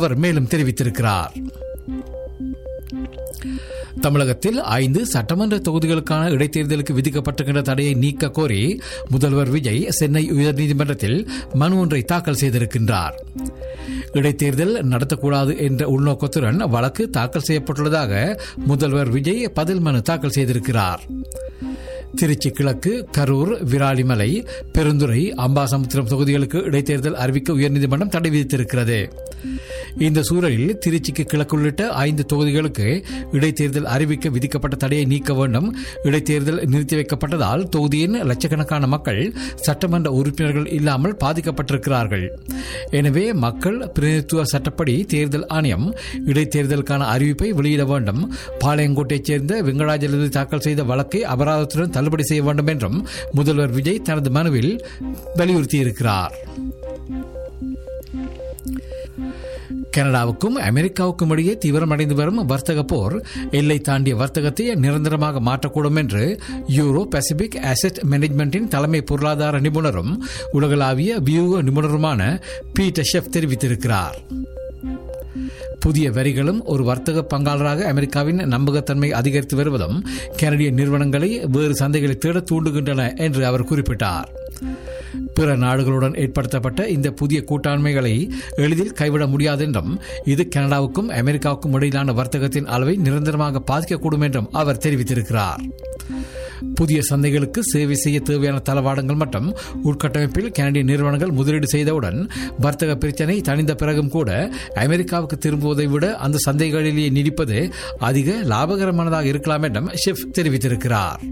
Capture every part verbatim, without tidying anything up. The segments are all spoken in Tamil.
அவர் மேலும் தெரிவித்திருக்கிறார். தமிழகத்தில் ஐந்து சட்டமன்ற தொகுதிகளுக்கான இடைத்தேர்தலுக்கு விதிக்கப்பட்டிருக்கின்ற தடையை நீக்க கோரி முதல்வர் விஜய் சென்னை உயர்நீதிமன்றத்தில் மனு ஒன்றை தாக்கல் செய்திருக்கின்றார். இடைத்தேர்தல் நடத்தக்கூடாது என்ற உள்நோக்கத்துடன் வழக்கு தாக்கல் செய்யப்பட்டுள்ளதாக முதல்வர் விஜய் பதில் மனு தாக்கல் செய்திருக்கிறார். திருச்சி கிழக்கு, கரூர், விராலிமலை, பெருந்துறை, அம்பாசமுத்திரம் தொகுதிகளுக்கு இடைத்தேர்தல் அறிவிக்க உயர்நீதிமன்றம் தடை விதித்திருக்கிறது. இந்த சூழலில் திருச்சிக்கு கிழக்கு உள்ளிட்ட ஐந்து தொகுதிகளுக்கு இடைத்தேர்தல் அறிவிக்க விதிக்கப்பட்ட தடையை நீக்க வேண்டும். இடைத்தேர்தல் நிறுத்தி வைக்கப்பட்டதால் தொகுதியின் லட்சக்கணக்கான மக்கள் சட்டமன்ற உறுப்பினர்கள் இல்லாமல் பாதிக்கப்பட்டிருக்கிறார்கள். எனவே மக்கள் பிரதிநிதித்துவ சட்டப்படி தேர்தல் ஆணையம் இடைத்தேர்தலுக்கான அறிவிப்பை வெளியிட வேண்டும். பாளையங்கோட்டையைச் சேர்ந்த வெங்கடாஜலபதி தாக்கல் செய்த வழக்கை அபராதத்துடன் தள்ளுபடி செய்ய வேண்டும் என்றும் முதல்வர் விஜய் தனது மனுவில் வலியுறுத்தியிருக்கிறார். கனடாவுக்கும் அமெரிக்காவுக்கும் இடையே தீவிரமடைந்து வரும் வர்த்தக போர் எல்லை தாண்டிய வர்த்தகத்தை நிரந்தரமாக மாற்றக்கூடும் என்று யூரோ பசிபிக் அசெட் மேனேஜ்மெண்டின் தலைமை பொருளாதார நிபுணரும் உலகளாவிய வியூக நிபுணருமான பீட்டர் ஷெஃப் தெரிவித்திருக்கிறார். புதிய வரிகளும் ஒரு வர்த்தக பங்காளராக அமெரிக்காவின் நம்பகத்தன்மை அதிகரித்து வருவதும் கனடிய நிறுவனங்களை வேறு சந்தைகளை தேட தூண்டுகின்றன என்று அவர் குறிப்பிட்டார். பிற நாடுகளுடன் ஏற்படுத்தப்பட்ட இந்த புதிய கூட்டாண்மைகளை எளிதில் கைவிட முடியாது என்றும் இது கனடாவுக்கும் அமெரிக்காவுக்கும் இடையிலான வர்த்தகத்தின் அளவை நிரந்தரமாக பாதிக்கக்கூடும் என்றும் அவர் தெரிவித்திருக்கிறார். புதிய சந்தைகளுக்கு சேவை செய்ய தேவையான தளவாடங்கள் மற்றும் உட்கட்டமைப்பில் கனடிய நிறுவனங்கள் முதலீடு செய்தவுடன் வர்த்தக பிரச்சினை தணிந்த பிறகும் கூட அமெரிக்காவுக்கு திரும்புவதை விட அந்த சந்தைகளிலேயே நீடிப்பது அதிக லாபகரமானதாக இருக்கலாம் என்றும் ஷெஃப் தெரிவித்திருக்கிறார்.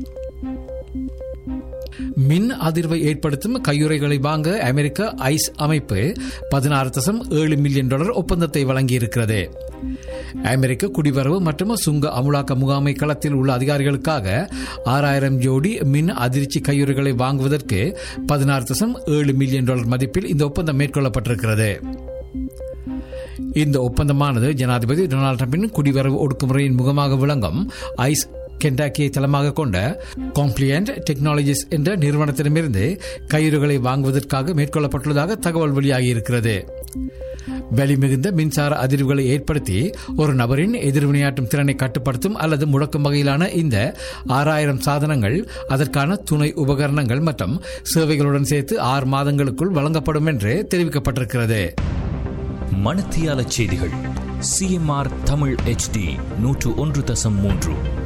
மின் அதிர்வை ஏற்படுத்தும் கையுறைகளை வாங்க அமெரிக்க ஐஸ் அமைப்பு பதினாறு தசம் ஏழு மில்லியன் டாலர் ஒப்பந்தத்தை வழங்கியிருக்கிறது. அமெரிக்க குடிவரவு மற்றும் சுங்க அமுலாக்க முகாமை களத்தில் உள்ள அதிகாரிகளுக்காக ஆறாயிரம் ஜோடி மின் அதிர்ச்சி கையுறைகளை வாங்குவதற்கு பதினாறு தசம் ஏழு மில்லியன் டாலர் மதிப்பில் இந்த ஒப்பந்தம் மேற்கொள்ளப்பட்டிருக்கிறது. இந்த ஒப்பந்தமானது ஜனாதிபதி டொனால்டு டிரம்பின் குடிவரவு ஒடுக்குமுறையின் முகமாக விளங்கும் ஐஸ் கென்டாக்கியை தளமாக கொண்ட காம்ப்ளியன்ட் டெக்னாலஜிஸ் என்ற நிறுவனத்திடமிருந்து கையுறைகளை வாங்குவதற்காக மேற்கொள்ளப்பட்டுள்ளதாக தகவல் வெளியாகியிருக்கிறது. வலிமிகுந்த மின்சார அதிர்வுகளை ஏற்படுத்தி ஒரு நபரின் எதிர்வினையாற்றும் திறனை கட்டுப்படுத்தும் அல்லது முடக்கும் வகையிலான இந்த ஆறாயிரம் சாதனங்கள் அதற்கான துணை உபகரணங்கள் மற்றும் சேவைகளுடன் சேர்த்து ஆறு மாதங்களுக்குள் வழங்கப்படும் என்று தெரிவிக்கப்பட்டிருக்கிறது. மணத்தியால செய்திகள் சிஎம்ஆர் தமிழ் எச்டி நூற்று ஒன்று தசம் மூன்று.